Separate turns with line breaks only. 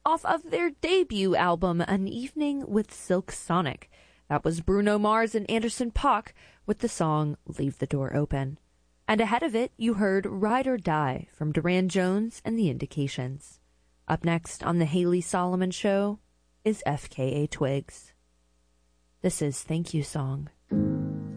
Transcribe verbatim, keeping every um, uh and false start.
off of their debut album, An Evening with Silk Sonic. That was Bruno Mars and Anderson .Paak with the song Leave the Door Open. And ahead of it, you heard Ride or Die from Duran Jones and The Indications. Up next on The Haley Solomon Show is F K A Twigs. This is Thank You Song.